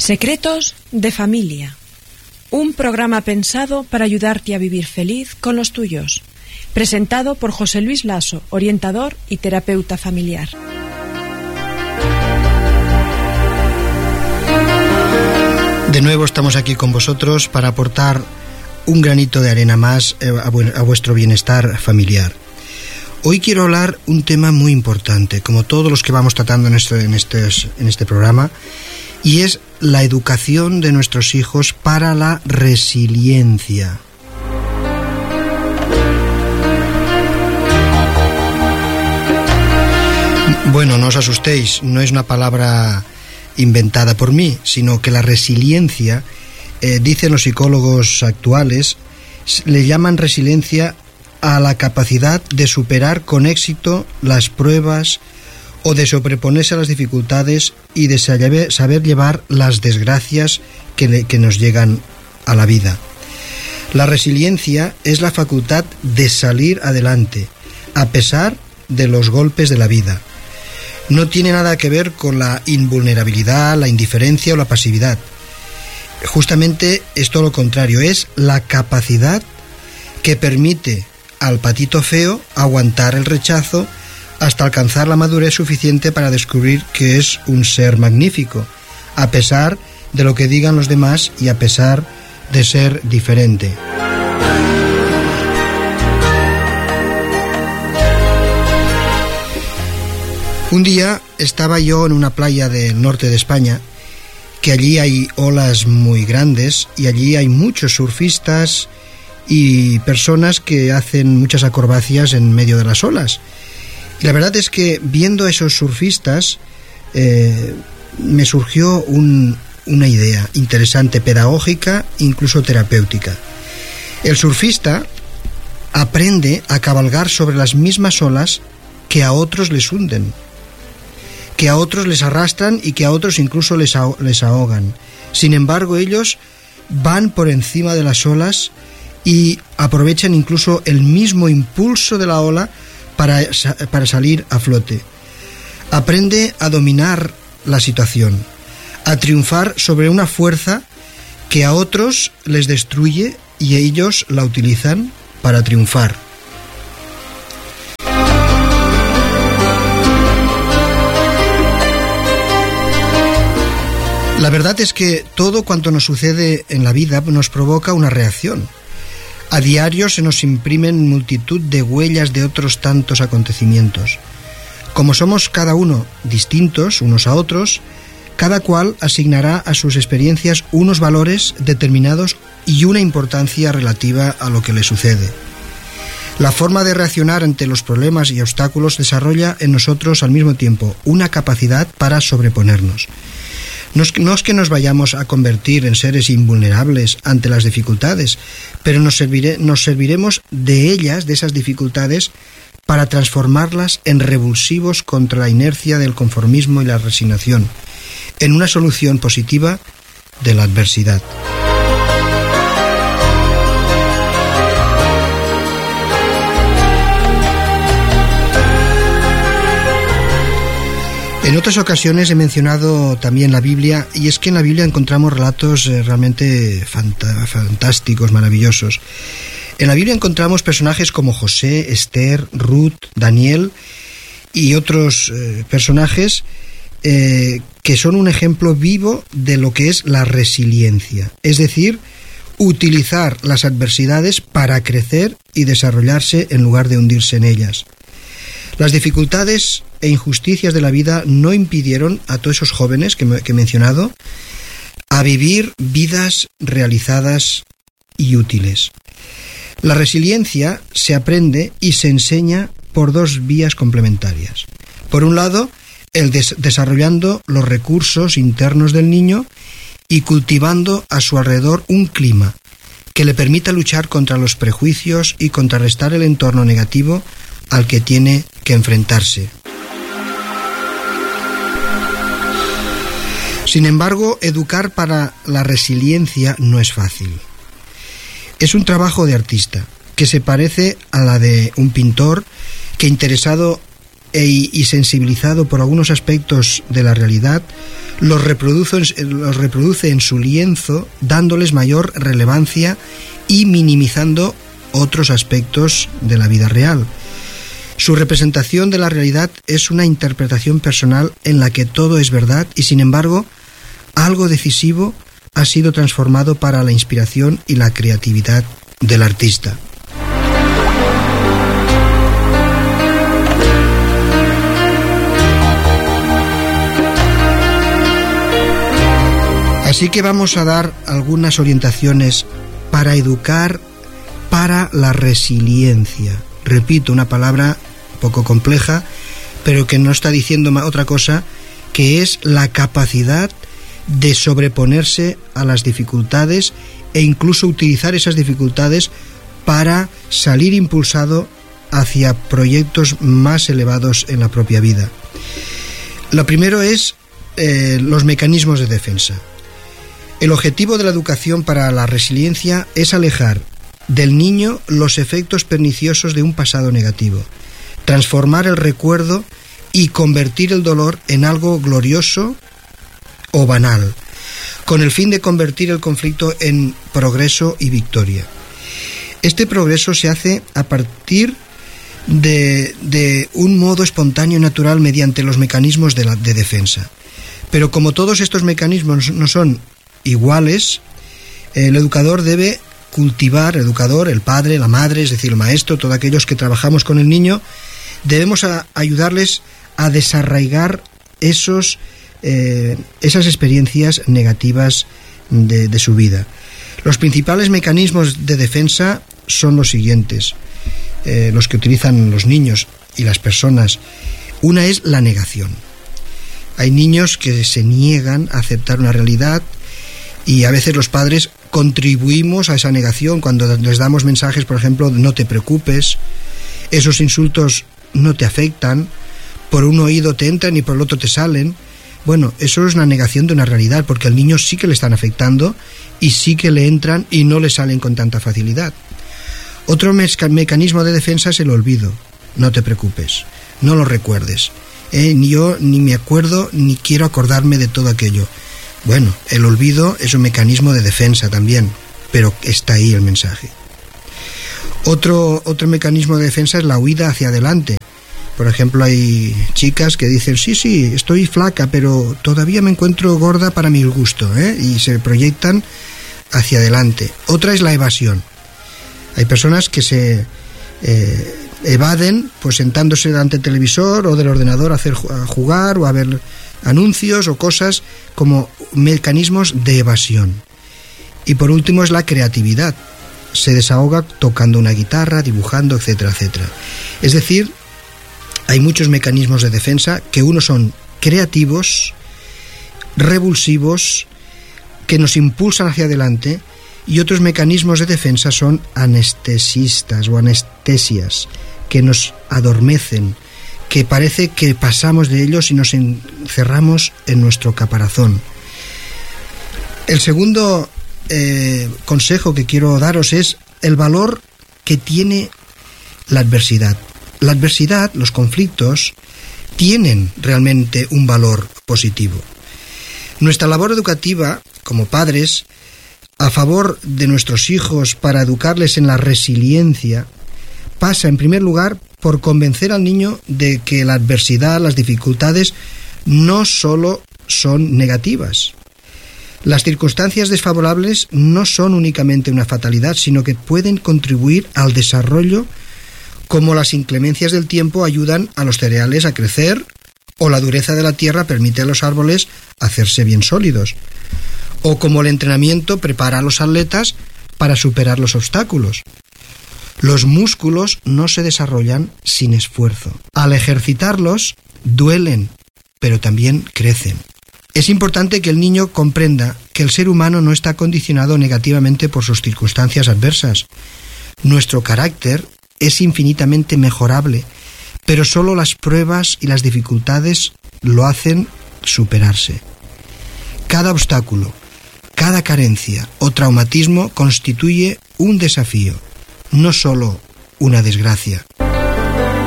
Secretos de familia. Un programa pensado para ayudarte a vivir feliz con los tuyos. Presentado por José Luis Lasso, orientador y terapeuta familiar. De nuevo estamos aquí con vosotros para aportar un granito de arena más a vuestro bienestar familiar. Hoy quiero hablar un tema muy importante, como todos los que vamos tratando en este programa, y es la educación de nuestros hijos para la resiliencia. Bueno, no os asustéis, no es una palabra inventada por mí, sino que la resiliencia, dicen los psicólogos actuales, le llaman resiliencia a la capacidad de superar con éxito las pruebas o de sobreponerse a las dificultades y de saber llevar las desgracias que nos llegan a la vida. La resiliencia es la facultad de salir adelante, a pesar de los golpes de la vida. No tiene nada que ver con la invulnerabilidad, la indiferencia o la pasividad. Justamente es todo lo contrario, es la capacidad que permite al patito feo aguantar el rechazo hasta alcanzar la madurez suficiente para descubrir que es un ser magnífico, a pesar de lo que digan los demás y a pesar de ser diferente. Un día estaba yo en una playa del norte de España, que allí hay olas muy grandes y allí hay muchos surfistas y personas que hacen muchas acrobacias en medio de las olas. Y la verdad es que viendo a esos surfistas me surgió una idea interesante, pedagógica, incluso terapéutica. El surfista aprende a cabalgar sobre las mismas olas que a otros les hunden, que a otros les arrastran y que a otros incluso les ahogan. Sin embargo, ellos van por encima de las olas y aprovechan incluso el mismo impulso de la ola para salir a flote. Aprende a dominar la situación, a triunfar sobre una fuerza que a otros les destruye y ellos la utilizan para triunfar. La verdad es que todo cuanto nos sucede en la vida nos provoca una reacción. A diario se nos imprimen multitud de huellas de otros tantos acontecimientos. Como somos cada uno distintos unos a otros, cada cual asignará a sus experiencias unos valores determinados y una importancia relativa a lo que le sucede. La forma de reaccionar ante los problemas y obstáculos desarrolla en nosotros al mismo tiempo una capacidad para sobreponernos. No es que nos vayamos a convertir en seres invulnerables ante las dificultades, pero nos serviremos de ellas, de esas dificultades, para transformarlas en revulsivos contra la inercia del conformismo y la resignación, en una solución positiva de la adversidad. En otras ocasiones he mencionado también la Biblia, y es que en la Biblia encontramos relatos realmente fantásticos, maravillosos. En la Biblia encontramos personajes como José, Esther, Ruth, Daniel y otros personajes que son un ejemplo vivo de lo que es la resiliencia, es decir, utilizar las adversidades para crecer y desarrollarse en lugar de hundirse en ellas. Las dificultades e injusticias de la vida no impidieron a todos esos jóvenes que he mencionado a vivir vidas realizadas y útiles. La resiliencia se aprende y se enseña por dos vías complementarias. Por un lado, desarrollando los recursos internos del niño y cultivando a su alrededor un clima que le permita luchar contra los prejuicios y contrarrestar el entorno negativo al que tiene que enfrentarse. Sin embargo, educar para la resiliencia no es fácil. Es un trabajo de artista, que se parece a la de un pintor que, interesado y sensibilizado por algunos aspectos de la realidad, los reproduce en su lienzo, dándoles mayor relevancia y minimizando otros aspectos de la vida real. Su representación de la realidad es una interpretación personal en la que todo es verdad y, sin embargo, algo decisivo ha sido transformado para la inspiración y la creatividad del artista. Así que vamos a dar algunas orientaciones para educar para la resiliencia. Repito, una palabra poco compleja, pero que no está diciendo otra cosa, que es la capacidad de sobreponerse a las dificultades e incluso utilizar esas dificultades para salir impulsado hacia proyectos más elevados en la propia vida. Lo primero es los mecanismos de defensa. El objetivo de la educación para la resiliencia es alejar del niño los efectos perniciosos de un pasado negativo, transformar el recuerdo y convertir el dolor en algo glorioso o banal, con el fin de convertir el conflicto en progreso y victoria. Este progreso se hace a partir de un modo espontáneo y natural mediante los mecanismos de defensa. Pero como todos estos mecanismos no son iguales, el educador debe cultivar, el padre, la madre, es decir, el maestro, todos aquellos que trabajamos con el niño, debemos ayudarles a desarraigar esas experiencias negativas de su vida. Los principales mecanismos de defensa son los siguientes, los que utilizan los niños y las personas. Una es la negación. Hay niños que se niegan a aceptar una realidad y a veces los padres contribuimos a esa negación cuando les damos mensajes, por ejemplo, no te preocupes, esos insultos no te afectan, por un oído te entran y por el otro te salen. Bueno, eso es una negación de una realidad, porque al niño sí que le están afectando y sí que le entran y no le salen con tanta facilidad. Otro mecanismo de defensa es el olvido. No te preocupes, no lo recuerdes. Ni yo ni me acuerdo ni quiero acordarme de todo aquello. Bueno, el olvido es un mecanismo de defensa también, pero está ahí el mensaje. Otro mecanismo de defensa es la huida hacia adelante. Por ejemplo, hay chicas que dicen, sí, estoy flaca, pero todavía me encuentro gorda para mi gusto, y se proyectan hacia adelante. Otra es la evasión. Hay personas que se evaden, pues sentándose delante del televisor o del ordenador a jugar o a ver anuncios o cosas como mecanismos de evasión. Y por último es la creatividad. Se desahoga tocando una guitarra, dibujando, etcétera, etcétera. Es decir, hay muchos mecanismos de defensa que unos son creativos, revulsivos, que nos impulsan hacia adelante, y otros mecanismos de defensa son anestesistas o anestesias, que nos adormecen, que parece que pasamos de ellos y nos encerramos en nuestro caparazón. El segundo consejo que quiero daros es el valor que tiene la adversidad. La adversidad, los conflictos, tienen realmente un valor positivo. Nuestra labor educativa, como padres, a favor de nuestros hijos para educarles en la resiliencia, pasa en primer lugar por convencer al niño de que la adversidad, las dificultades, no solo son negativas. Las circunstancias desfavorables no son únicamente una fatalidad, sino que pueden contribuir al desarrollo, como las inclemencias del tiempo ayudan a los cereales a crecer, o la dureza de la tierra permite a los árboles hacerse bien sólidos, o como el entrenamiento prepara a los atletas para superar los obstáculos. Los músculos no se desarrollan sin esfuerzo. Al ejercitarlos, duelen, pero también crecen. Es importante que el niño comprenda que el ser humano no está condicionado negativamente por sus circunstancias adversas. Nuestro carácter es infinitamente mejorable, pero solo las pruebas y las dificultades lo hacen superarse. Cada obstáculo, cada carencia o traumatismo constituye un desafío, no solo una desgracia.